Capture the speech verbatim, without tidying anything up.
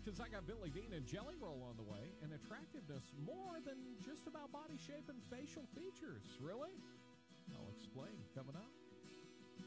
because I got Billy Dean and Jelly Roll on the way, and attractiveness more than just about body shape and facial features. Really? I'll explain coming up.